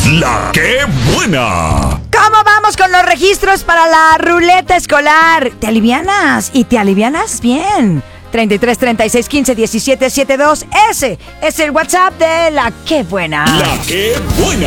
La que buena. ¿Cómo vamos con los registros para la ruleta escolar? ¿Te alivianas? ¿Y te alivianas bien? 33 36 15 17 72. Ese es el WhatsApp de La que buena. La que buena.